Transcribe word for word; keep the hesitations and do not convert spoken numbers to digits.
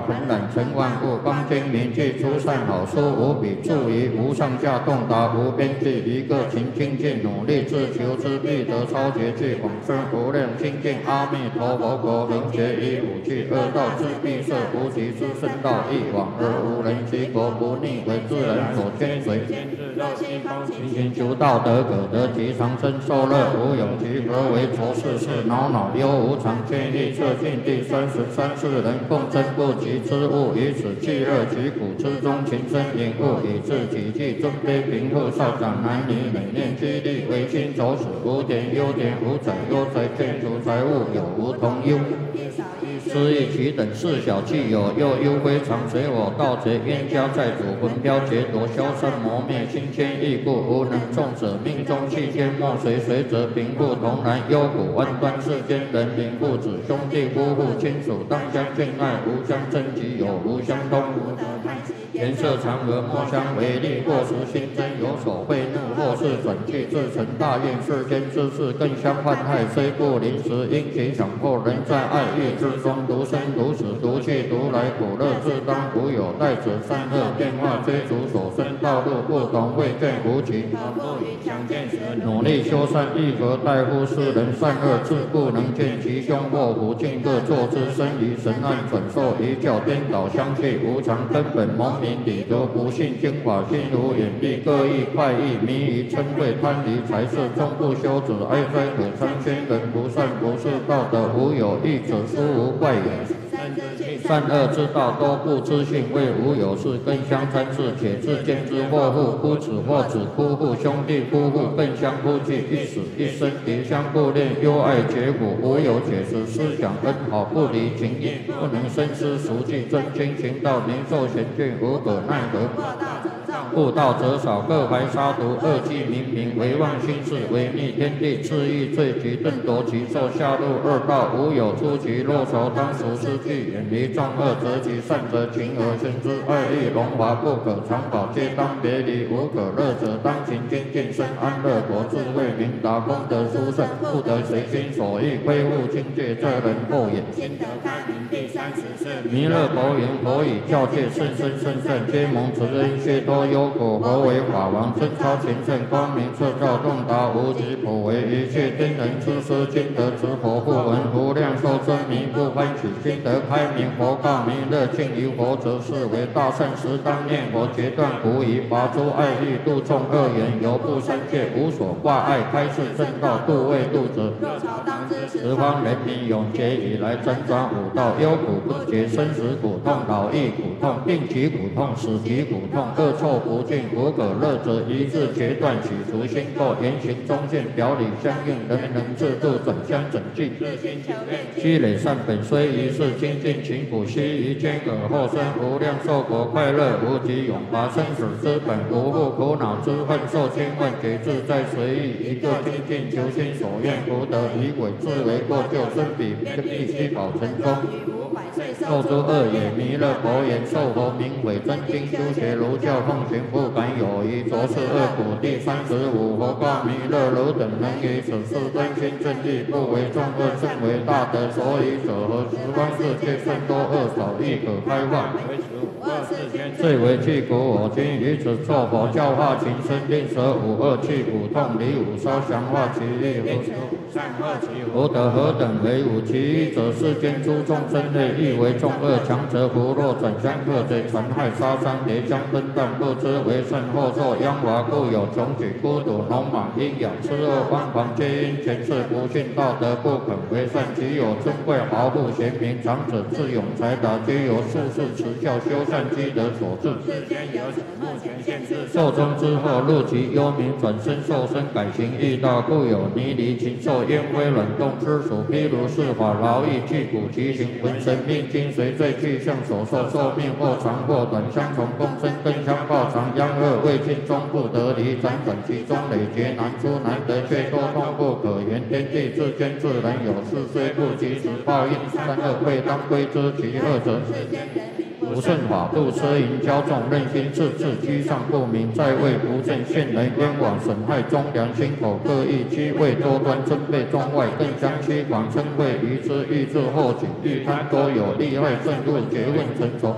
同染成万物，光精明记出善好书，无比注意，无上下洞达，无边际，一个勤精进，努力自求之，必得超绝技，广深无量清净。阿弥陀佛，果能学以五句，二道之必设，无极之深道，一往而无人及果，不逆为自然所牵随。勤勤求道德，可得其长生受乐，无有其何为浊世事，恼恼忧无常，见异测尽第三十三世人共争不及之物，以此气热其苦之中，情深隐悟，以致己计尊卑贫富少长男女，每念激励为亲走死，无点优点无财优财，见除财物有无同忧。失意其等事小气有，又忧非常，随我盗贼冤家债主，魂飘劫夺，消散磨灭，心牵意故，无能众者命中气间莫随随者，贫富同然，忧苦万端，世间人民父子兄弟夫妇亲属，当相敬爱，无相争己，有无相通。颜色常和，莫相为利，过时心真，有所贿怒，或是转去自成大愿，世间之事更相患害，虽不临时，因其强迫，人在爱欲之中，独生独死，独去独来，苦乐自当无有，待者善恶变化，追逐所生道路不同，未见无期。努力修善，亦何待乎世人善恶自不能见其凶祸福，尽各作之身于神案，转受一教颠倒，相去无常，根本蒙民理得不信经法，心如眼闭，各异快意，迷于嗔恚贪离财色，终不修止，哀哉可参宣人不善不是道德，无有义者，殊无怪也。善恶之道多不知性，为无有事更相参事，且自见之祸父夫子或子夫妇兄弟夫妇更相哭泣，一死一生敌相顾恋，忧爱结果，无有解释，思想恩好不离情义，不能深思熟记，真经行道，明受贤训，无可奈何。悟道者少，各怀杀毒，恶计冥冥，唯妄心事，违逆天地，恣意罪其顿夺其寿，下入恶道，无有出其若仇，当除失去，远离众恶，择其善者，情而生之，爱欲荣华不可长保，皆当别离，无可乐者，当勤精进，生安乐国，智慧明达，功德殊胜，不得随心所欲，亏误境界，这人后也。心得开明，第三十世弥勒佛言：佛以教戒甚深甚甚，皆蒙慈恩，谢多忧苦，佛为法王，真超前圣，光明彻照，洞达无极，普为一切天人之师，今得持佛不闻，无量寿真迷不欢喜，今得开明，佛告弥勒：敬于佛者，是为大圣时，当念佛，截断狐疑，拔诸爱欲，度众恶缘，犹不生戒，无所挂碍，开示正道，度未度者。十方人民永劫以来，辗转五道，忧苦不绝，生死苦痛，老易苦痛，病其苦痛，死其苦痛，恶臭不尽，无可乐者，一致截断，取除心垢，言行中现，表里相应，人人自度，转相整净。积累善本，虽一世精进勤苦，悉于间隔，后生无量寿国，快乐无极，永拔生死之本，无复苦恼之恨，受千万劫自在随意，一个精进求心所愿，福德以鬼自为过，救生彼必须保成功。受诸恶也，弥勒佛言：受佛名为真经，修学儒教，奉行不敢有疑，着是恶苦。第三十五，佛告弥勒：汝等能于此事真心正义，不为众恶，甚为大德。所以者何？十方世界甚多恶少，亦可开化。最为去苦，我今于此作佛教化情深，令舍五恶去苦痛，离五烧降化其意。福德何等为五？其一者，世间诸众生类，亦为众恶，强者福弱，转相克贼，残害杀伤，叠相分断，不知为甚，后受殃华，故有穷举、孤独、聋盲、阴阳、痴恶、妄狂，皆因前世不信道德，不肯为善。其有尊贵、豪富、贤明、长者、智勇、才达，皆由术士持教修善积德所致。寿终之后，入其幽冥，转身受身，改行异道，故有泥离、禽兽、烟灰、卵动之属。譬如是法，劳役去苦其行，魂神命精随罪去向所受，寿命或长或短，相从共生，更相报长。殃恶未尽，终不得离，辗转其中，累劫难出，难得却多痛不可言。天地至坚自然有事，虽不及时报应，善恶贵当归之。其二者， 不顺法度，奢淫骄纵，任心自治，居上不明，在位不正，陷人冤枉，损害忠良，心口各异，居位多端，尊卑中外，更相欺广，称谓愚之，欲治后己，欲贪多有，利害甚入，诘问成仇。